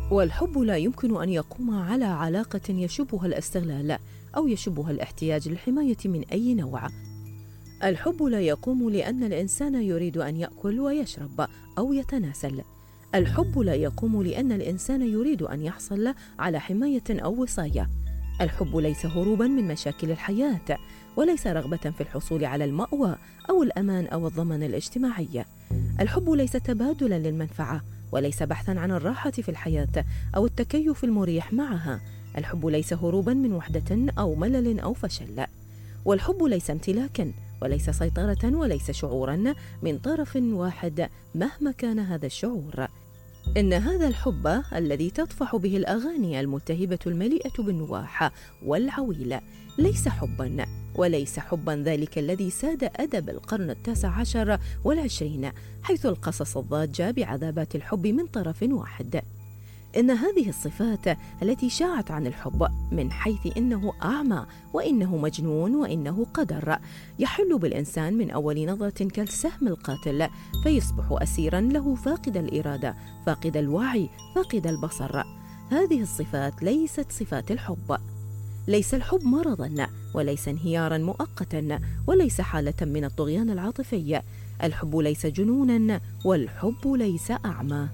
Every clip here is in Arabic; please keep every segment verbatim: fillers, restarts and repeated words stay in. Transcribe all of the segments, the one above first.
والحب لا يمكن أن يقوم على علاقة يشبها الاستغلال أو يشبها الاحتياج للحماية من أي نوع. الحب لا يقوم لأن الإنسان يريد أن يأكل ويشرب أو يتناسل. الحب لا يقوم لأن الإنسان يريد أن يحصل على حماية أو وصاية. الحب ليس هروبا من مشاكل الحياة، وليس رغبة في الحصول على المأوى أو الأمان أو الضمان الاجتماعي. الحب ليس تبادلا للمنفعة، وليس بحثا عن الراحة في الحياة أو التكيف المريح معها. الحب ليس هروبا من وحدة أو ملل أو فشل. والحب ليس امتلاكا، وليس سيطرة، وليس شعورا من طرف واحد مهما كان هذا الشعور. إن هذا الحب الذي تطفح به الأغاني الملتهبة المليئة بالنواح والعويل ليس حبا، وليس حبا ذلك الذي ساد أدب القرن التاسع عشر والعشرين، حيث القصص الضاجة بعذابات الحب من طرف واحد. إن هذه الصفات التي شاعت عن الحب من حيث إنه أعمى وإنه مجنون وإنه قدر، يحل بالإنسان من أول نظرة كالسهم القاتل، فيصبح أسيرا له، فاقد الإرادة، فاقد الوعي، فاقد البصر. هذه الصفات ليست صفات الحب. ليس الحب مرضا، وليس انهيارا مؤقتا، وليس حالة من الطغيان العاطفي. الحب ليس جنونا، والحب ليس أعمى.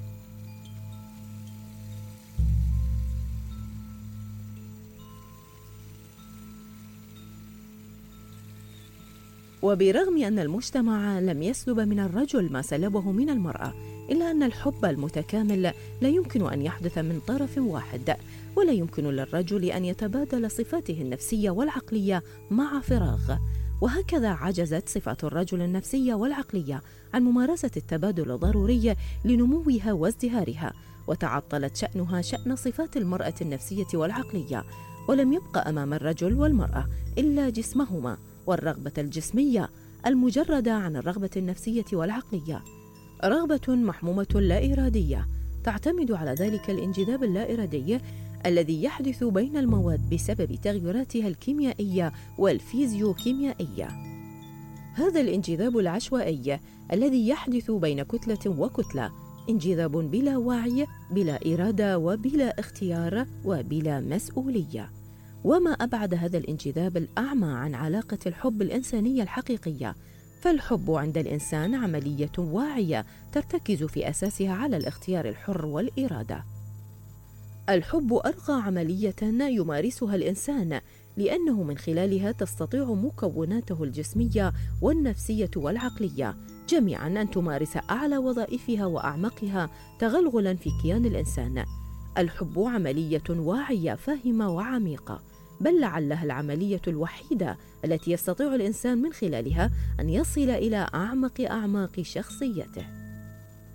وبرغم أن المجتمع لم يسلب من الرجل ما سلبه من المرأة، إلا أن الحب المتكامل لا يمكن أن يحدث من طرف واحد، ولا يمكن للرجل أن يتبادل صفاته النفسية والعقلية مع فراغ. وهكذا عجزت صفات الرجل النفسية والعقلية عن ممارسة التبادل الضروري لنموها وازدهارها، وتعطلت شأنها شأن صفات المرأة النفسية والعقلية، ولم يبقى أمام الرجل والمرأة إلا جسمهما والرغبة الجسمية المجردة عن الرغبة النفسية والعقلية، رغبة محمومة لا إرادية تعتمد على ذلك الانجذاب اللا إرادي الذي يحدث بين المواد بسبب تغيراتها الكيميائية والفيزيوكيميائية. هذا الانجذاب العشوائي الذي يحدث بين كتلة وكتلة، انجذاب بلا وعي، بلا إرادة، وبلا اختيار، وبلا مسؤولية. وما أبعد هذا الانجذاب الأعمى عن علاقة الحب الإنسانية الحقيقية. فالحب عند الإنسان عملية واعية ترتكز في أساسها على الاختيار الحر والإرادة. الحب أرقى عملية يمارسها الإنسان، لأنه من خلالها تستطيع مكوناته الجسمية والنفسية والعقلية جميعا أن تمارس أعلى وظائفها وأعمقها تغلغلا في كيان الإنسان. الحب عملية واعية فاهمة وعميقة، بل لعلها العملية الوحيدة التي يستطيع الإنسان من خلالها أن يصل إلى أعمق أعماق شخصيته.